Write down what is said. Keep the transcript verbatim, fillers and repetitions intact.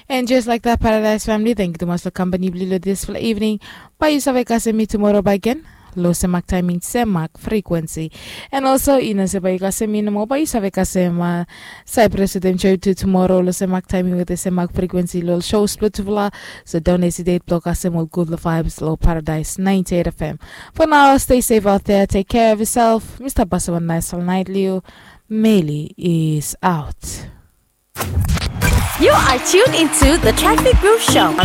And just like that, Paradise family, thank you so much for company blue this for the evening. Bye, you have me tomorrow by again. Low semak timing semak frequency. And also, ina se ba ikase mi mo ba isa kase ma sa president show to tomorrow lo semak timing with the semak frequency lo show split vla. So don't hesitate block us mo good vibes low Paradise ninety-eight F M. For now, stay safe out there. Take care of yourself. Mister Basawan nice all night. Leo Meili is out. You are tuned into the Traffic Groove Show on